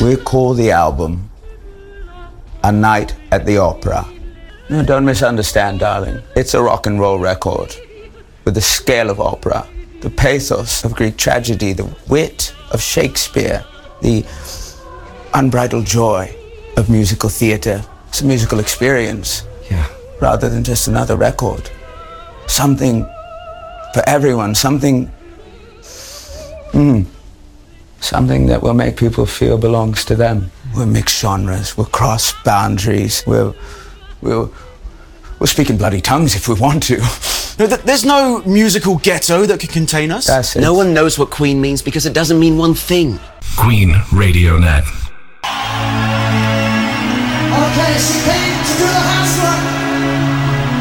We call the album A Night at the Opera. No, don't misunderstand, darling. It's a rock and roll record with the scale of opera, the pathos of Greek tragedy, the wit of Shakespeare, the unbridled joy of musical theater. It's a musical experience, rather than just another record. Something for everyone, something that will make people feel belongs to them. We'll mix genres, we'll cross boundaries, we'll speak in bloody tongues if we want to. No, there's no musical ghetto that could contain us. That's it. No one knows what Queen means because it doesn't mean one thing. Queen Radio Net. Okay, she came to do the